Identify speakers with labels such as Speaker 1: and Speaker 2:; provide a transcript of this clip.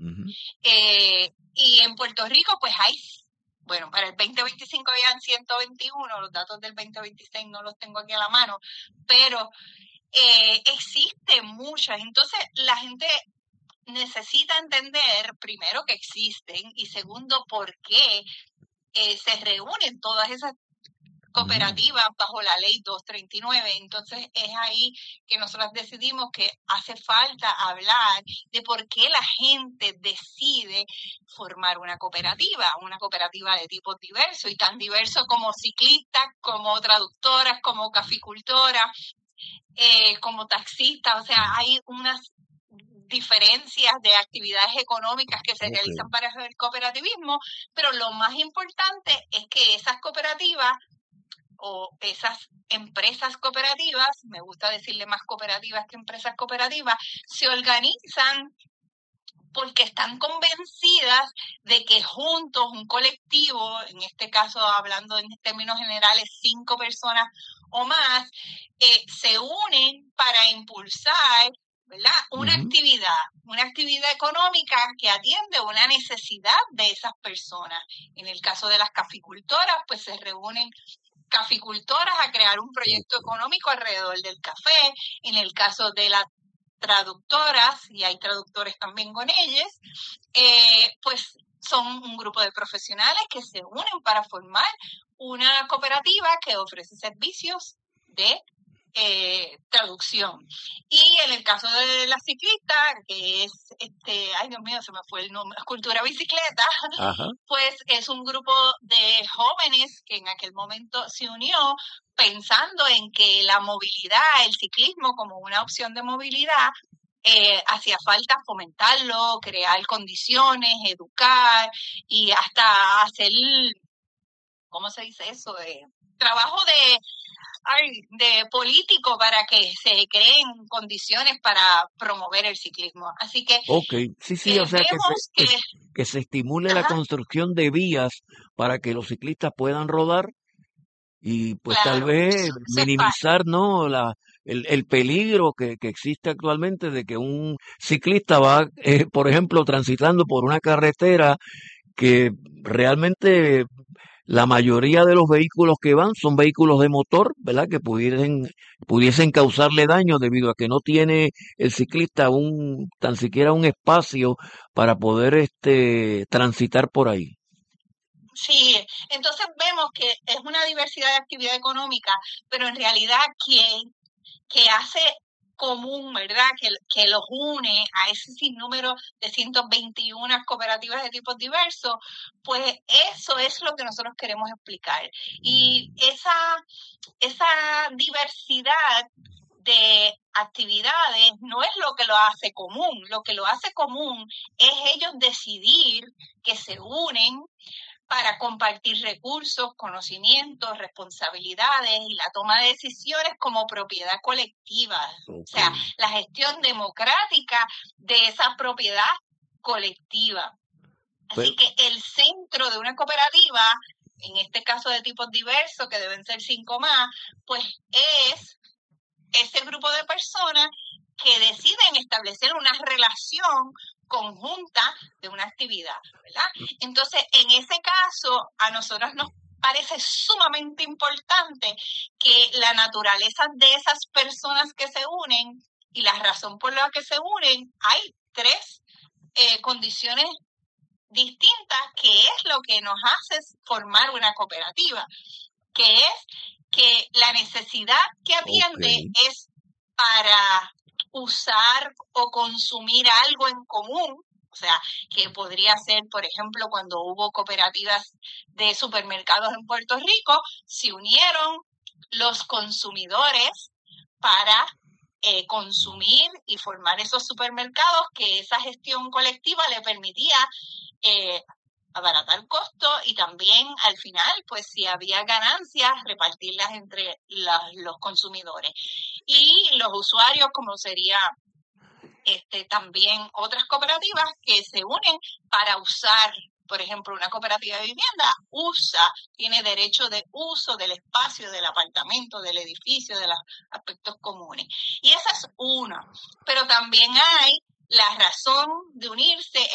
Speaker 1: Uh-huh.
Speaker 2: Y en Puerto Rico, pues hay, bueno, para el 2025 habían 121, los datos del 2026 no los tengo aquí a la mano, pero existen muchas. Entonces, la gente necesita entender, primero, que existen, y segundo, por qué se reúnen todas esas cooperativas bajo la ley 239. Entonces es ahí que nosotros decidimos que hace falta hablar de por qué la gente decide formar una cooperativa de tipos diversos, y tan diversos como ciclistas, como traductoras, como caficultoras, como taxistas. O sea, hay unas diferencias de actividades económicas que se realizan para el cooperativismo, pero lo más importante es que esas cooperativas o esas empresas cooperativas, me gusta decirle más cooperativas que empresas cooperativas, se organizan porque están convencidas de que juntos, un colectivo, en este caso hablando en términos generales 5 personas o más, se unen para impulsar, ¿verdad?, una actividad económica que atiende una necesidad de esas personas. En el caso de las caficultoras, pues se reúnen caficultoras a crear un proyecto económico alrededor del café. En el caso de las traductoras, y hay traductores también con ellas, pues son un grupo de profesionales que se unen para formar una cooperativa que ofrece servicios de traducción. Y en el caso de la ciclista, que es, ay Dios mío, se me fue el nombre, Cultura Bicicleta, pues es un grupo de jóvenes que en aquel momento se unió pensando en que la movilidad, el ciclismo como una opción de movilidad, hacía falta fomentarlo, crear condiciones, educar y hasta hacer, ¿cómo se dice eso? Trabajo de político para que se creen condiciones para promover el ciclismo. Así que
Speaker 1: sí, o sea,
Speaker 2: vemos
Speaker 1: que se estimule la construcción de vías para que los ciclistas puedan rodar y pues tal vez minimizar, ¿no?, el peligro que existe actualmente de que un ciclista va, por ejemplo, transitando por una carretera que realmente la mayoría de los vehículos que van son vehículos de motor, ¿verdad?, que pudiesen causarle daño debido a que no tiene el ciclista tan siquiera un espacio para poder transitar por ahí.
Speaker 2: Sí, entonces vemos que es una diversidad de actividad económica, pero en realidad que hace común, ¿verdad?, que los une a ese sinnúmero de 121 cooperativas de tipos diversos, pues eso es lo que nosotros queremos explicar. Y esa diversidad de actividades no es lo que lo hace común. Lo que lo hace común es ellos decidir que se unen para compartir recursos, conocimientos, responsabilidades y la toma de decisiones como propiedad colectiva. O sea, la gestión democrática de esa propiedad colectiva. Así que el centro de una cooperativa, en este caso de tipos diversos, que deben ser 5 más, pues es ese grupo de personas que deciden establecer una relación conjunta de una actividad, ¿verdad? Entonces, en ese caso, a nosotros nos parece sumamente importante que la naturaleza de esas personas que se unen y la razón por la que se unen, hay 3 condiciones distintas, que es lo que nos hace formar una cooperativa, que es que la necesidad que atiende es para usar o consumir algo en común. O sea, que podría ser, por ejemplo, cuando hubo cooperativas de supermercados en Puerto Rico, se unieron los consumidores para consumir y formar esos supermercados, que esa gestión colectiva le permitía abaratar costo y también al final, pues si había ganancias, repartirlas entre los consumidores. Y los usuarios, como sería también otras cooperativas que se unen para usar, por ejemplo, una cooperativa de vivienda tiene derecho de uso del espacio, del apartamento, del edificio, de los aspectos comunes. Y esa es una. Pero también hay la razón de unirse